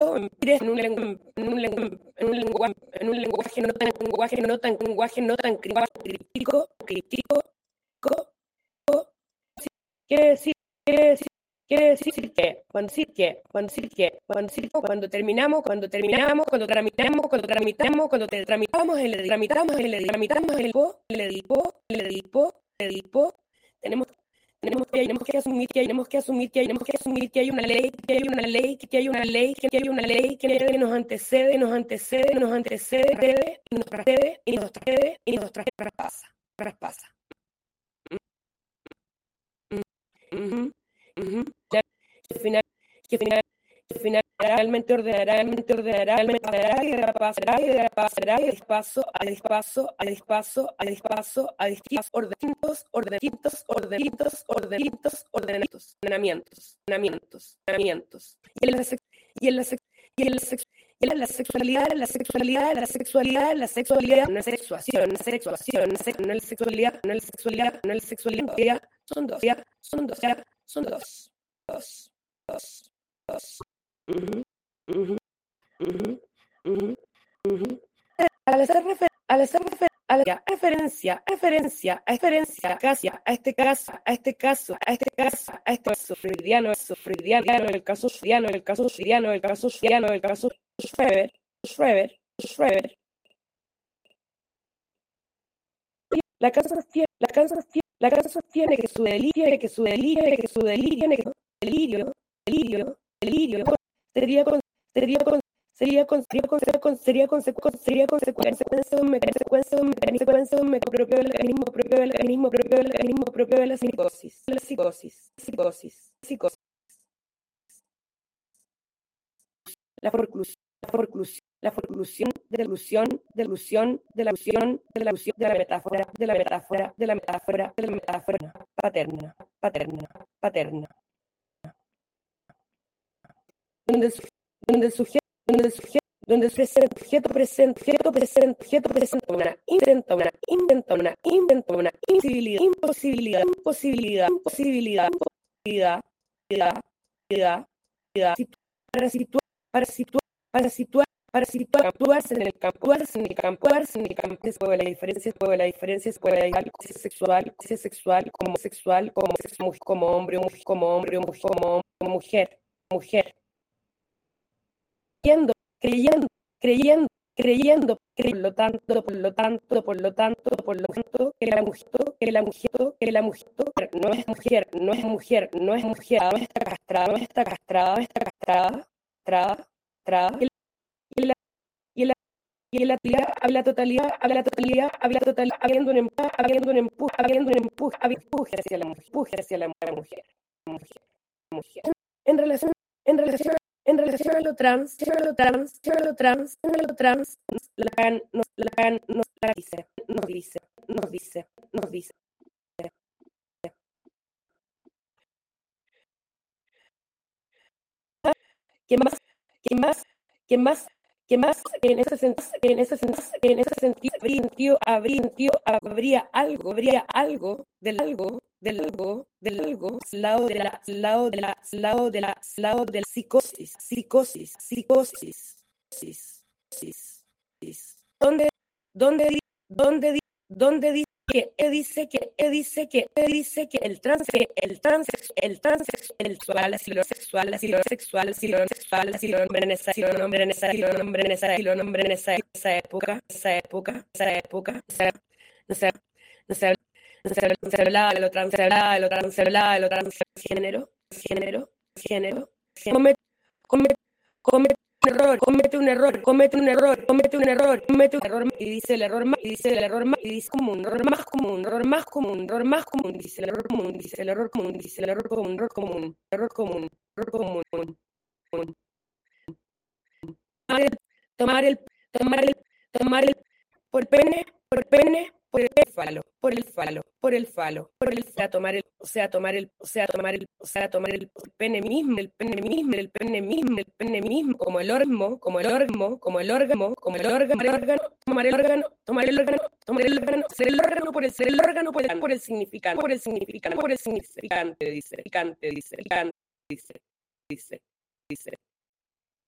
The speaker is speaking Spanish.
crítico, quiere decir que cuando tramitamos el Edipo, tenemos que asumir que hay una ley que nos antecede y nos traspasa. Que finalmente ordenará y pasará de paso a despaso ordenamientos. Y en la sexualidad no es sexualidad, son dos. Al hacer referencia a este caso freudiano, el caso Schreber, la casa sostiene que su delirio sería consecuencia de un mecanismo propio de la psicosis. La forclusión de la metáfora paterna. Donde el sujeto presenta una imposibilidad para situarse en el campo, después de la diferencia sexual como hombre o mujer, creyendo, por lo tanto, que la mujer no es mujer, está castrada, y la totalidad, habiendo un empuje hacia la mujer. En relación a lo trans, Lacan nos dice que en ese sentido habría algo del lado de la psicosis. Donde dice que el transexual, así lo nombra en esa época, no se hablaba de lo transgénero, comete un error y dice el error más común, tomar el por pene, por el falo, tomar el pene mismo, como el órgano, ser el órgano por el significante, dice.